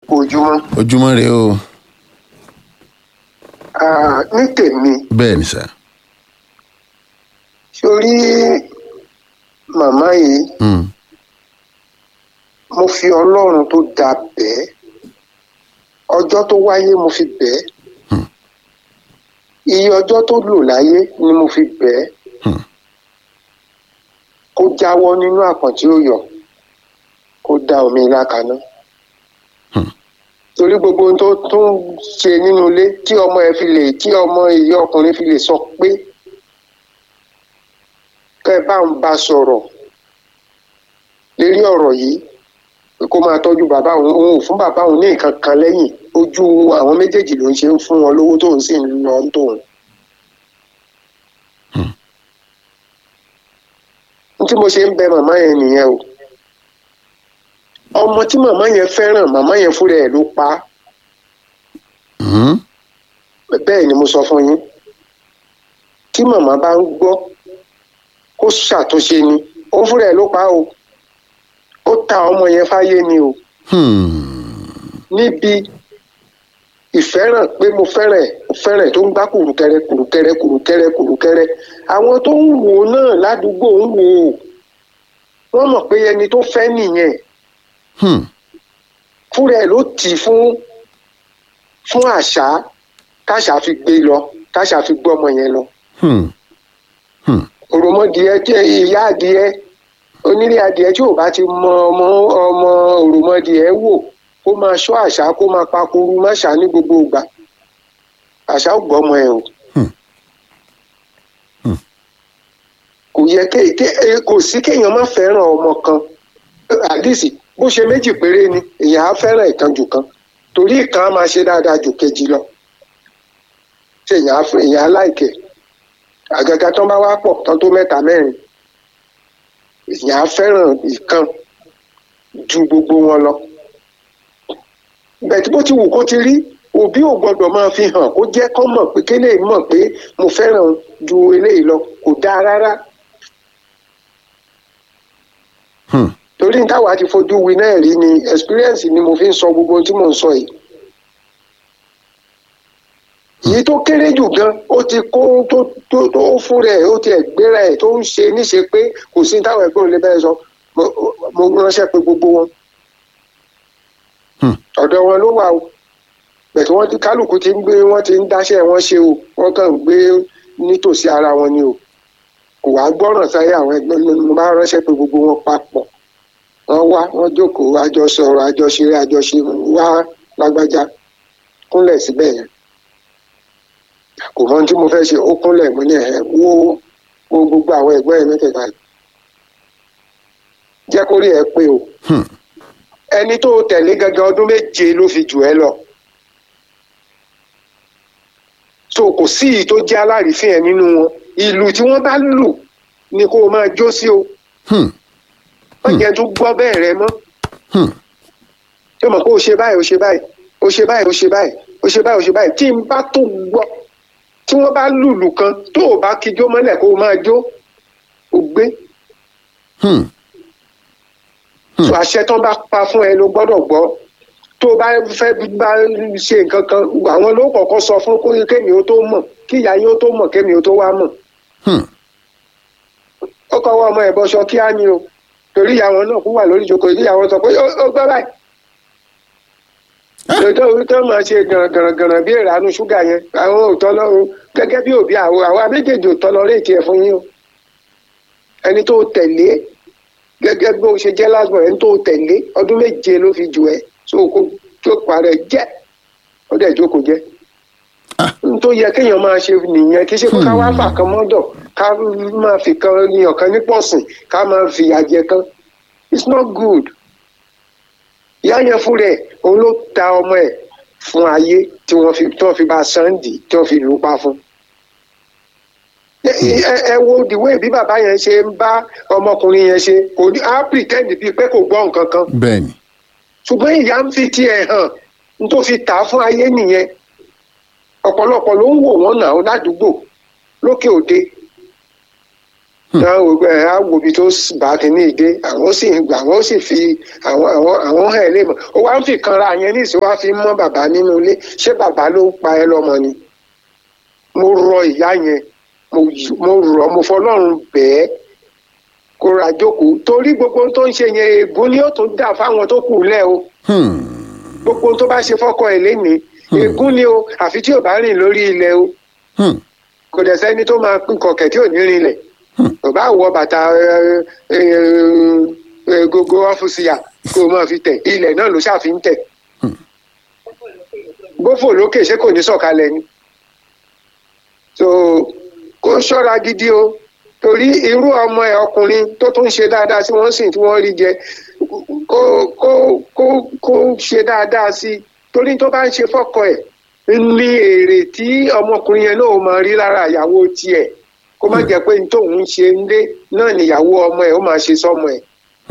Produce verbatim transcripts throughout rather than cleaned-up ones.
ojúmọ́. ojúmọ́ rẹ o. Ah, ní tèmi bẹ́ẹ̀ ni sà. sórí màmá yìí Hmm. mo fi ọlọ́run tó dá bẹ́ẹ̀ ọjọ́ tó wáyé mo fi bẹ́ẹ̀ Hmm. iye ọjọ́ tó lò láyé ni mo fi bẹ́ẹ̀ Hmm. kó jáwọ́ nínú àpọ̀n tí ó yọ kó dá omi ilá kaná. Hmm. torí gbogbo ohun tó tún ṣe nínú ilé tí ọmọ ẹ fi lè tí ọmọ ìyá ọkùnrin fi lè sọ pé kẹ́ ẹ bá ń bá sọ̀rọ̀ lérí ọ̀rọ̀ yìí pé kó máa tọ́jú bàbá òun òun ò fún bàbá òun ní nǹkan kan lẹ́yìn ojú àwọn méjèèjì ló ń ṣe ń fún wọn lówó tóun sì ń lọ ń tóun. Hmm. n tí mo ṣe ń bẹ màmá yẹn nìyẹn o ọmọ tí màmá yẹn fẹ́ràn màmá yẹn fúnra ẹ̀ ló pa á. Hmm. bẹ́ẹ̀ ni mo sọ fún yín tí màmá bá ń gbọ́ kó ṣàtúnṣe ni ó fúnra ẹ̀ ló pa á o ó ta ọmọ yẹn fáyé ni o Hmm. níbi ìfẹ́ràn pé mo fẹ́ràn ẹ̀ mo fẹ́ràn ẹ̀ tó ń gbá kùrùkẹrẹ kùrùkẹrẹ kùrùkẹrẹ kùrùkẹrẹ àwọn tó ń wò ó náà ládùúgbò ń wò ó wọ́n mọ̀ pé ẹni tó fẹ́ nìyẹn Hmm. fúnra ẹ̀ ló tì í fún fún àṣà káṣà fi gbé lọ káṣà fi gbọ́ ọmọ yẹn lọ. Hmm. Hmm. òròmọdìẹ tí ìyá adìẹ onílé adìẹ tí ò bá ti mọ ọmọ ọmọ òròmọdìẹ wò kó máa ṣọ́ àṣà kó máa pakuru máṣà ní gbogbo ìgbà àṣà ò gbọ́mọ ẹ o. Hmm. Hmm. kò yẹ ké ké kò sí kéèyàn má fẹ́ràn ọmọ kan àdìsí bó ṣe méjì péré ni èèyàn á fẹ́ràn ìkan jù kan torí ìkan á máa ṣe dáadáa jù kejì lọ ṣe èèyàn á èèyàn á láìkẹ́ àgàgà tán bá wá pọ̀ tán tó mẹ́ta mẹ́rin èèyàn á fẹ́ràn ìkan ju gbogbo wọn lọ bẹ́ẹ̀ tí bó ti wù kó ti rí òbí ò gbọ́dọ̀ máa fi hàn kó jẹ́ kó mọ̀ pé kéléyìí mọ̀ pé mo fẹ́ràn ju eléyìí lọ kò dáa rárá Hmm. torí táwa ti fojú wi náà rí ni experience ni mo fi ń sọ gbogbo ohun tí mò ń sọ yìí èyí tó kéré jù gan ó ti kó tó tó tó fún rẹ̀ ó ti ẹ̀gbéra ẹ̀ tó ń ṣe níṣe pé kò sí táwọn ẹgbẹ́ òun lè bẹ́ẹ̀ sọ mo- mo ránṣẹ́ pé gbogbo wọn Hmm. ọ̀dọ̀ wọn ló wà o bẹ̀tẹ̀ wọ́n ti kálukú ti ń gbé wọ́n ti ń dáṣẹ́ wọn ṣe o wọ́n kàn ń gbé nítòsí ara wọn ni o kò wá gbọ́ràn sáyé àwọn ẹgbẹ́ mo bá ránṣẹ́ pé gbogbo wọn papọ̀ wọ́n wá wọ́n jókòó àjọsọ̀rọ̀ àjọṣeré àjọṣe wá lágbájá kúnlẹ̀ síbẹ̀ yẹn kò mọ ohun tí mo fẹ́ ṣe ó kúnlẹ̀ mo ní ẹ̀ wo wo gbogbo àwọn ẹ̀gbọ́n ẹ̀ mẹ́tẹ̀ẹ̀ta yìí. jẹ́ kó rí ẹ pé o Hmm. ẹni tó tẹ̀lé gangan ọdún méje ló fi jù ẹ́ lọ so kò sí ìyí tó jẹ́ alárìífín ẹ̀ nínú wọn ìlù tí wọ́n bá lù ni kó o máa jó sí o Hmm. wọ́n jẹ́ tó gbọ́ bẹ́ẹ̀ rẹ mọ́ Hmm. tí o mọ̀ pé o ṣe báyìí o ṣe báyìí o ṣe báyìí o ṣe báyìí o ṣe báyìí o ṣe báyìí tí n bá tó gbọ́ tí wọ́n bá lùlù kan tó o bá kijó mọ́lẹ̀ kó o máa jó o gbé Hmm. Hmm. so àṣẹ tán bá pa fún ẹ ló gbọ́dọ̀ gbọ́ tó o bá fẹ́ bá ṣe nǹkan kan àwọn ló kọ́kọ́ sọ fún kó kémi ó tó mọ̀ kí ìyá yín ó tó mọ̀ kémi ó tó wá mọ̀ Hmm. ó kọ́wọ́ ọmọ ẹ̀ bọ́ṣọ kíá ni o torí ìyá wọn náà kú wà lórí ìjókòó ìdí àwọn sọ pé ó ó gbọ́ báyìí lọ́jọ́ orí tó máa ṣe gànràngànràn bí ìrànú ṣúgà yẹn àwọn ò tọ́ lọ́rùn gẹ́gẹ́ bí òbí àwọn àwọn méjèèjì ò tọ́ lọ réètì ẹ̀ fún yín o ẹni tó tẹ̀lé gẹ́gẹ́ bí ó ṣe jẹ́ lásìkò ẹni tó tẹ̀lé ọdún méje ló fi jù ẹ́ tó kó tó parẹ́ jẹ́ ó dẹ̀ jókòó jẹ́ Ah. n tó yẹ kéèyàn máa ṣe nìyẹn kì í ṣe pé ká wá fà kan mọ́dọ̀ ká máa fi kan yàn kan ní pọ̀sìn ká máa fi àjẹ kan it's not good ìyá yẹn fún rẹ̀ òun ló ta ọmọ ẹ̀ fún ayé tí wọ́n fi tí wọ́n fi bá Sunday tí wọ́n fi lù ú pa fún ẹ ẹ- ẹ wo the way bí bàbá yẹn ṣe ń bá ọmọkùnrin yẹn ṣe kò ní á pretend bíi pé kò gbọ́ nǹkan kan bẹ́ẹ̀ ni. ṣùgbọ́n ìyá ń fi tiẹ̀ hàn n tó fi tà á fún ayé nìyẹn ọ̀pọ̀lọpọ̀ ló ń wò wọ́n náà ládùúgbò lókè òde náà ẹ á wo ibi tó bá kínní ìdé àwọn sì ń gbà àwọn sì fi àwọn àwọn àwọn hàn ẹ́ lè mọ̀ ó wá ń fi kanra yẹn ní ìsìn wá fi mọ́ bàbá nínú ilé ṣé bàbá ló pa ẹ́ lọ́mọ ni mo rọ ìyá yẹn mo rọ mo fọlọ́run bẹ́ẹ̀ kó ra jókòó torí gbogbo tó ń ṣe yẹn ègún ni ó tún dà fáwọn tó kù lẹ́ o gbogbo tó bá ṣe fọ́kọ ẹ̀ lénìí ègún ni o àfi tí ò bá rìn lórí ilẹ̀ o kò dẹ̀ sẹ́ni tó máa pín kọ̀kẹ́ tí ò ní rinlẹ̀ kò bá wọ bàtà gogo ọ́fùsìyà kó o máa fi tẹ̀ ilẹ̀ náà ló ṣàfi ń tẹ̀ gbófò lókè ṣé kò ní sọ̀kalẹ̀ ni so kó ṣọ́ra gidi o torí irú ọmọ ẹ̀ ọkùnrin tó tún ṣe dáadáa sí wọ́n sìn tí wọ́n rí jẹ kó kó kó kó ṣe dáadáa sí torí tó bá ń ṣe fọ́kọ ẹ̀ ní èrè tí ọmọkùnrin yẹn náà máa rí lára ìyàwó tiẹ̀ kó má jẹ́ pé tóun ń ṣe ń lé náà níyàwó ọmọ ẹ̀ ó máa ṣe sọ́mọ ẹ̀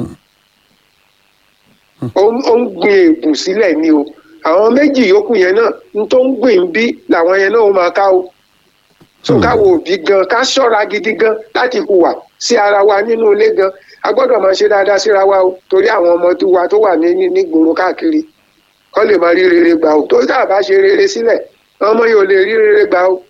ó ń gbin ègùn sílẹ̀ ni o àwọn méjì yòókù yẹn náà ń tó ń gbìn bí làwọn yẹn náà ó máa ká o so káwo òbí gan ká ṣọ́ra gidi gan láti hùwà sí ara wa nínú ilé gan a gbọ́dọ̀ máa ṣe dáadáa síra wa o torí àwọn ọmọ wa tó wà ní nígboro káàkiri kọ́ lè máa rí rere gbà o tó tá a bá ṣe rere sílẹ̀ ọmọ yóò lè rí rere gbà o.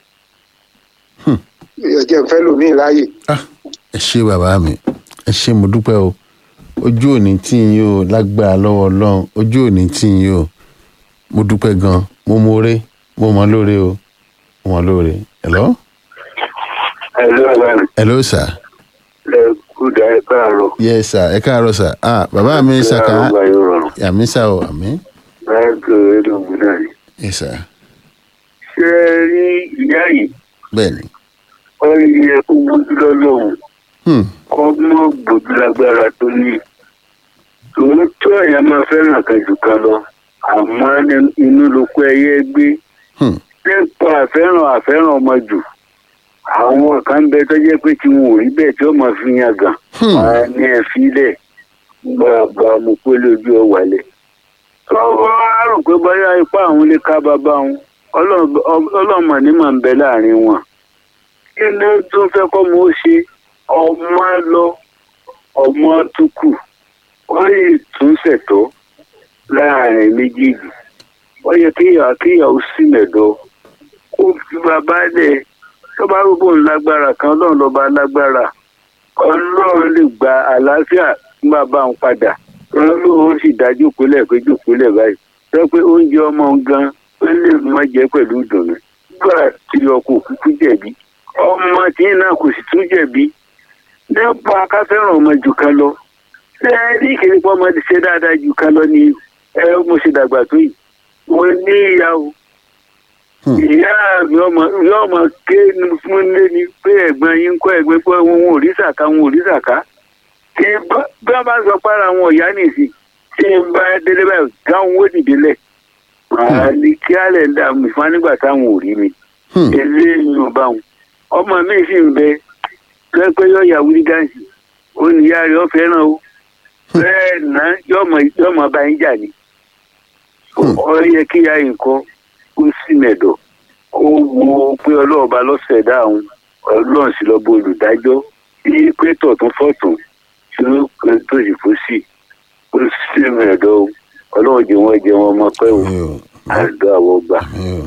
ìyọ̀jẹ̀ ń fẹ́ lòmíì láàyè. ẹ ṣé bàbá mi ẹ ṣé mo dúpẹ́ o ojú òní tí ń yóò lágbára lọ́wọ́ ọlọ́run ojú òní tí ń yóò mo dúpẹ́ gan mo mọ̀ọ́rẹ́ mo mọ̀ lóore o mo mọ̀ lóore. hello. hello bàbá. hello sir. ẹ kú dá ẹ káàárọ̀. yes sir ẹ káàárọ̀ sir ah bàbá mi ṣàkà àmì sá o àmì. báyìí ẹlòmí náà ni. yes sir. ṣé ẹ rí ìyá yìí. bẹ́ẹ̀ni. wọ́n yẹ kó gbójú lọ́lọ́run. kọ́ mọ́ gbòdú lágbára tó ní. tòun tó ẹ̀yà máa fẹ́ràn kan jù kan lọ àmọ́ inú ló kó ẹyẹ gbé. nípa àfẹ́ràn àfẹ́ràn ọmọ jù àwọn kan bẹ tó jẹ́ pé tí wọn ò rí bẹ́ẹ̀ tí ó máa fi yan gàn. wọ́n á ní ẹ fílẹ̀ gbàgbà mo pé lójú ọ wálẹ̀. tọ́wọ́ á rò pé bóyá ipá àwọn lè ká bàbá wọn ọlọ́mọ ní màá ń bẹ láàrin wọn. kí ni tó fẹ́ kọ́ mo ṣe ọmọ lọ ọmọ tó kù wọ́n lè tún ṣètò láàrin méjèèjì wọ́n yẹ kíyàwó kíyàwó sí mẹ́dọ̀ kó fi bàbá lẹ̀ tó bá rúbò lágbára kan ọlọ́run lọ́ba lágbára ọlọ́run lè gba àlàáfíà fún bàbá òun padà ọlọ́run sì dájú kúlẹ̀ pé jòkúlẹ̀ báyìí sọ pé oúnjẹ ọmọ gan ó lè má jẹ́ pẹ̀lú ìdùnnú nígbà tí ọkọ̀ òkúkú jẹ̀bi ọmọ tí náà kò sì tún jẹ̀bi nípa akáfẹ́ràn ọmọ jù kan lọ ṣé ní ìkéde pọ́ ọmọdé ṣe dáadáa jù kan lọ ni ẹ mo ṣe dàgbà tó yìí mo ní ìyàwó ìyá mi ọmọ ọmọ ké fún lé ní pé ẹ̀gbọ́n yín kọ́ ẹ̀gbọ́n pé wọn ò rí sàká wọn ò rí sàká tí bí wọ́n bá sọ pára wọn ọ̀yá nìsí tí n bá délé báyìí gáwọn ó dìde lẹ̀ màá ní kí á lẹ̀ ń dà mí fún nígbà táwọn ò rí mi eléyìí ò bá wọn ọmọ mi sì ń bẹ pé yọ ìyàwó ní gáàsì ó ní ìyá rẹ̀ ó fẹ́ràn o bẹ́ẹ̀ náà yọmọ bá yín jà ní ọ yẹ kí ìyá yìí kọ́ ó sì mẹ̀dọ̀ ó wo pé ọlọ́ọ̀ba lọ́sẹ̀dá àwọn ọlọ́run sì lọ́bọ olùdájọ́ ní pétọ̀ tó fọ̀tún tí ó tó sì fò sí ó sì mẹ̀dọ̀ ọlọ́run jẹ́ wọ́n jẹ́ wọn ọmọ pẹ́ o àdó àwọ̀ gbà.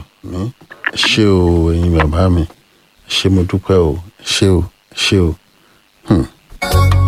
ṣé o ẹ̀yin bàbá mi ṣé mo dúpẹ́ o ṣé o ṣé o. Hmm.